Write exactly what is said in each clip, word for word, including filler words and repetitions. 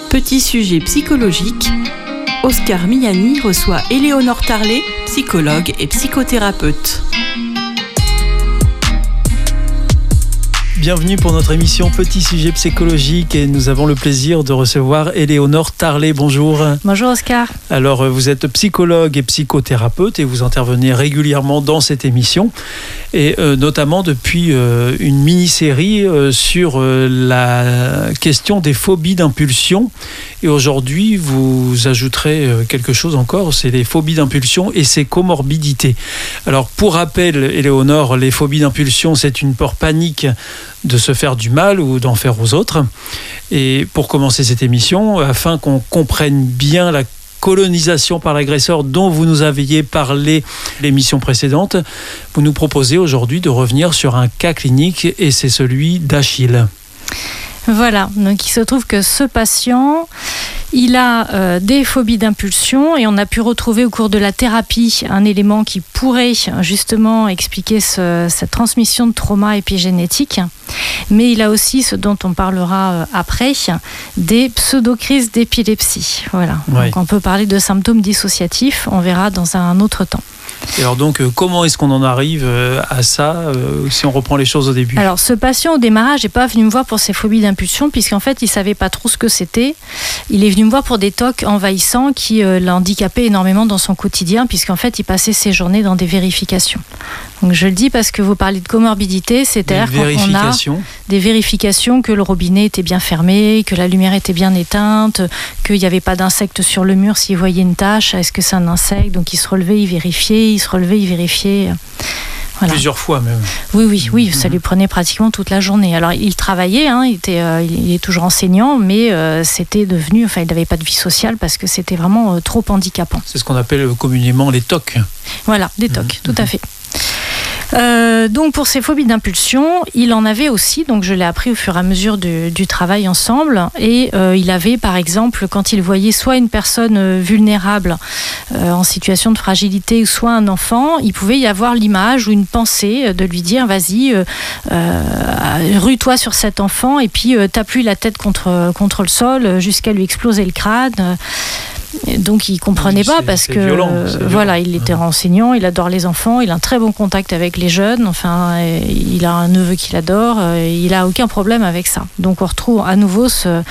Petit sujet psychologique, Oscar Miani reçoit Éléonore Tarlet, psychologue et psychothérapeute. Bienvenue pour notre émission Petit sujet psychologique et nous avons le plaisir de recevoir Éléonore Tarlet. Bonjour. Bonjour Oscar. Alors vous êtes psychologue et psychothérapeute et vous intervenez régulièrement dans cette émission et euh, notamment depuis euh, une mini-série euh, sur euh, la question des phobies d'impulsion. Et aujourd'hui vous ajouterez euh, quelque chose encore, c'est les phobies d'impulsion et ses comorbidités. Alors pour rappel Éléonore, les phobies d'impulsion c'est une peur panique de se faire du mal ou d'en faire aux autres. Et pour commencer cette émission, afin qu'on comprenne bien la colonisation par l'agresseur dont vous nous aviez parlé l'émission précédente, vous nous proposez aujourd'hui de revenir sur un cas clinique et c'est celui d'Achille. Voilà, donc il se trouve que ce patient, il a euh, des phobies d'impulsion et on a pu retrouver au cours de la thérapie un élément qui pourrait justement expliquer ce, cette transmission de trauma épigénétique. Mais il a aussi, ce dont on parlera euh, après, des pseudo-crises d'épilepsie. Voilà. Ouais. Donc on peut parler de symptômes dissociatifs, on verra dans un autre temps. Et alors donc, euh, comment est-ce qu'on en arrive euh, à ça, euh, si on reprend les choses au début ? Alors, ce patient, au démarrage, n'est pas venu me voir pour ses phobies d'impulsion, puisqu'en fait, il ne savait pas trop ce que c'était. Il est venu me voir pour des tocs envahissants qui euh, l'handicapaient énormément dans son quotidien, puisqu'en fait, il passait ses journées dans des vérifications. Donc, je le dis parce que vous parlez de comorbidité, c'est-à-dire qu'on a des vérifications que le robinet était bien fermé, que la lumière était bien éteinte, qu'il n'y avait pas d'insectes sur le mur s'il voyait une tache. Est-ce que c'est un insecte ? Donc, il se relevait, il vérifiait, il se relevait, il vérifiait. Voilà. Plusieurs fois même. Oui, oui, oui, ça lui prenait pratiquement toute la journée. Alors, il travaillait, hein, il, était, euh, il est toujours enseignant, mais euh, c'était devenu, enfin, il n'avait pas de vie sociale parce que c'était vraiment euh, trop handicapant. C'est ce qu'on appelle communément les tocs. Voilà, des tocs, mmh. tout à fait. Euh, donc pour ces phobies d'impulsion, il en avait aussi, donc je l'ai appris au fur et à mesure du, du travail ensemble, et euh, il avait par exemple, quand il voyait soit une personne vulnérable euh, en situation de fragilité, ou soit un enfant, il pouvait y avoir l'image ou une pensée de lui dire vas-y, euh, euh, rue-toi sur cet enfant et puis euh, tape-lui la tête contre, contre le sol jusqu'à lui exploser le crâne. Donc il comprenait oui, pas parce que violent, euh, voilà, il était enseignant, il adore les enfants, il a un très bon contact avec les jeunes, enfin il a un neveu qu'il adore, il a aucun problème avec ça. Donc on retrouve à nouveau ce, euh,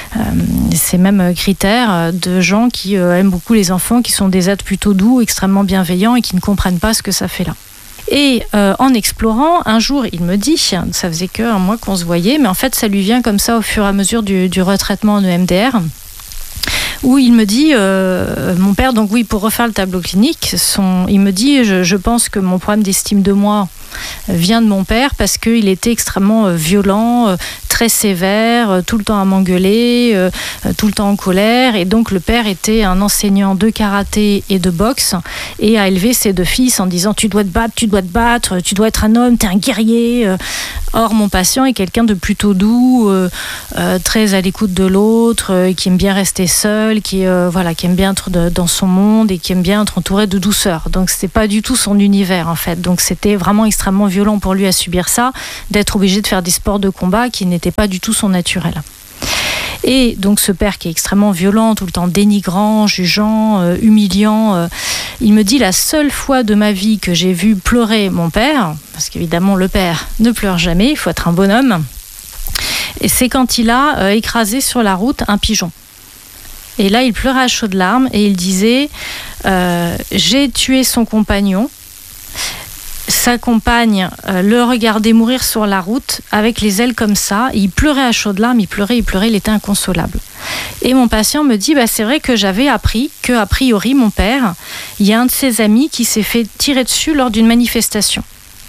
ces mêmes critères de gens qui euh, aiment beaucoup les enfants, qui sont des êtres plutôt doux, extrêmement bienveillants et qui ne comprennent pas ce que ça fait là. Et euh, en explorant, un jour, il me dit, ça faisait qu'un mois qu'on se voyait, mais en fait ça lui vient comme ça au fur et à mesure du, du retraitement en E M D R. Où il me dit, euh, mon père, donc oui, pour refaire le tableau clinique, son, il me dit, je, je pense que mon problème d'estime de moi vient de mon père parce qu'il était extrêmement euh, violent, euh, très sévère, euh, tout le temps à m'engueuler, euh, euh, tout le temps en colère. Et donc le père était un enseignant de karaté et de boxe et a élevé ses deux fils en disant tu dois te battre, tu dois te battre, tu dois être un homme, t'es un guerrier. Or mon patient est quelqu'un de plutôt doux, euh, euh, très à l'écoute de l'autre, euh, qui aime bien rester seul, qui, euh, voilà, qui aime bien être de, dans son monde et qui aime bien être entouré de douceur. Donc c'était pas du tout son univers en fait. Donc c'était vraiment extrêmement violent pour lui à subir ça, d'être obligé de faire des sports de combat qui n'étaient pas du tout son naturel. Et donc ce père qui est extrêmement violent, tout le temps dénigrant, jugeant, euh, humiliant, euh, il me dit la seule fois de ma vie que j'ai vu pleurer mon père, parce qu'évidemment le père ne pleure jamais, il faut être un bonhomme, et c'est quand il a euh, écrasé sur la route un pigeon. Et là il pleurait à chaudes larmes et il disait euh, j'ai tué son compagnon. Sa compagne euh, le regardait mourir sur la route avec les ailes comme ça. Il pleurait à chaudes larmes, il pleurait, il pleurait, il était inconsolable. Et mon patient me dit, bah, c'est vrai que j'avais appris qu'a priori, mon père, il y a un de ses amis qui s'est fait tirer dessus lors d'une manifestation.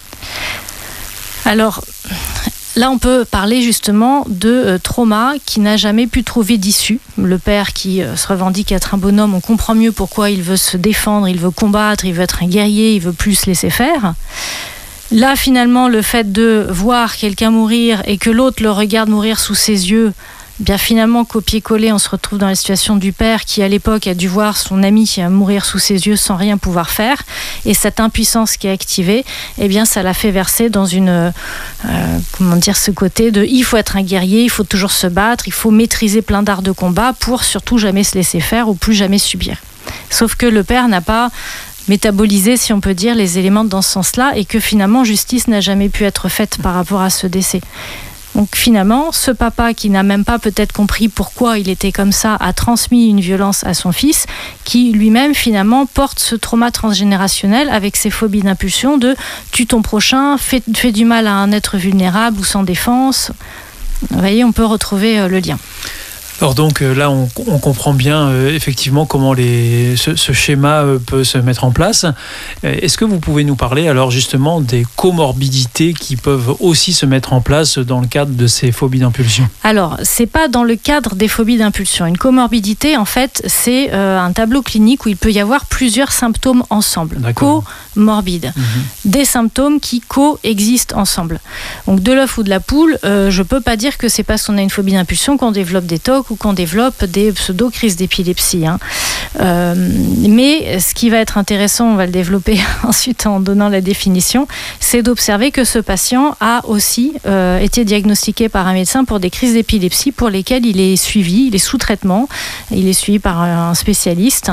Alors, là, on peut parler justement de euh, trauma qui n'a jamais pu trouver d'issue. Le père qui euh, se revendique être un bonhomme, on comprend mieux pourquoi il veut se défendre, il veut combattre, il veut être un guerrier, il veut plus se laisser faire. Là, finalement, le fait de voir quelqu'un mourir et que l'autre le regarde mourir sous ses yeux, bien finalement, copier-coller, on se retrouve dans la situation du père qui, à l'époque, a dû voir son ami mourir sous ses yeux sans rien pouvoir faire. Et cette impuissance qui est activée, eh bien, ça l'a fait verser dans une, euh, comment dire, ce côté de il faut être un guerrier, il faut toujours se battre, il faut maîtriser plein d'arts de combat pour surtout jamais se laisser faire ou plus jamais subir. Sauf que le père n'a pas métaboliser, si on peut dire, les éléments dans ce sens-là, et que finalement justice n'a jamais pu être faite par rapport à ce décès. Donc finalement, ce papa qui n'a même pas peut-être compris pourquoi il était comme ça, a transmis une violence à son fils, qui lui-même finalement porte ce trauma transgénérationnel avec ses phobies d'impulsion de tue ton prochain, fais, fais du mal à un être vulnérable ou sans défense. Vous voyez, on peut retrouver le lien. Alors donc là, on, on comprend bien euh, effectivement comment les, ce, ce schéma euh, peut se mettre en place. Est-ce que vous pouvez nous parler alors justement des comorbidités qui peuvent aussi se mettre en place dans le cadre de ces phobies d'impulsion ? Alors, c'est pas dans le cadre des phobies d'impulsion. Une comorbidité, en fait, c'est euh, un tableau clinique où il peut y avoir plusieurs symptômes ensemble. Comorbides. Mmh. Des symptômes qui coexistent ensemble. Donc de l'œuf ou de la poule, euh, je peux pas dire que c'est parce qu'on a une phobie d'impulsion qu'on développe des T O C ou qu'on développe des pseudo-crises d'épilepsie. Hein. Euh, mais ce qui va être intéressant, on va le développer ensuite en donnant la définition, c'est d'observer que ce patient a aussi euh, été diagnostiqué par un médecin pour des crises d'épilepsie pour lesquelles il est suivi, il est sous traitement, il est suivi par un spécialiste.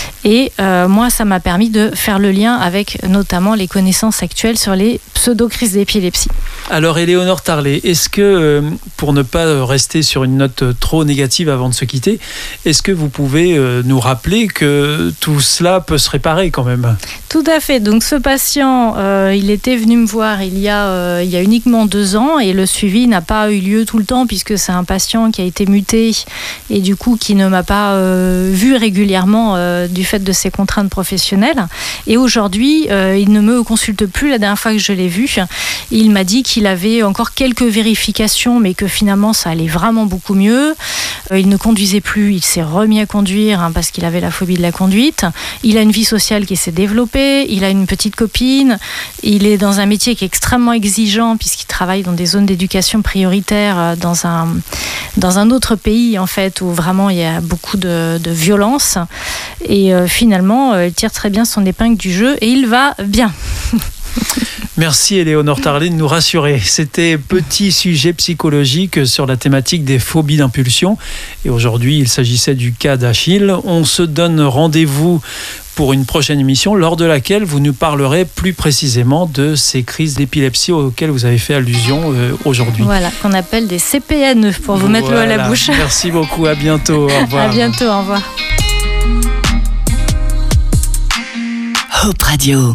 Et euh, moi, ça m'a permis de faire le lien avec notamment les connaissances actuelles sur les pseudo-crises d'épilepsie. Alors, Éléonore Tarlet, est-ce que, euh, pour ne pas rester sur une note trop négative avant de se quitter, est-ce que vous pouvez euh, nous rappeler que tout cela peut se réparer quand même ? Tout à fait. Donc ce patient, euh, il était venu me voir il y a, euh, il y a uniquement deux ans et le suivi n'a pas eu lieu tout le temps puisque c'est un patient qui a été muté et du coup qui ne m'a pas euh, vu régulièrement euh, du fait de ses contraintes professionnelles. Et aujourd'hui, euh, il ne me consulte plus. La dernière fois que je l'ai vu, il m'a dit qu'il avait encore quelques vérifications mais que finalement ça allait vraiment beaucoup mieux. Euh, il ne conduisait plus, il s'est remis à conduire hein, parce qu'il avait la phobie de la conduite. Il a une vie sociale qui s'est développée, il a une petite copine, il est dans un métier qui est extrêmement exigeant puisqu'il travaille dans des zones d'éducation prioritaire dans un, dans un autre pays en fait où vraiment il y a beaucoup de, de violence et euh, finalement euh, il tire très bien son épingle du jeu et il va bien. Merci Éléonore Tarlet de nous rassurer. C'était petit sujet psychologique sur la thématique des phobies d'impulsion. Et aujourd'hui, il s'agissait du cas d'Achille. On se donne rendez-vous pour une prochaine émission lors de laquelle vous nous parlerez plus précisément de ces crises d'épilepsie auxquelles vous avez fait allusion euh, aujourd'hui. Voilà, qu'on appelle des C P N pour vous mettre voilà. l'eau à la bouche. Merci beaucoup, à bientôt. Au revoir. À bientôt, au revoir. Hope Radio.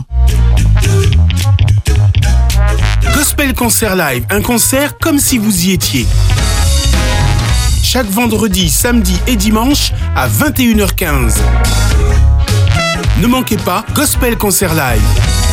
Gospel Concert Live, un concert comme si vous y étiez. Chaque vendredi, samedi et dimanche à vingt et une heures quinze. Ne manquez pas Gospel Concert Live.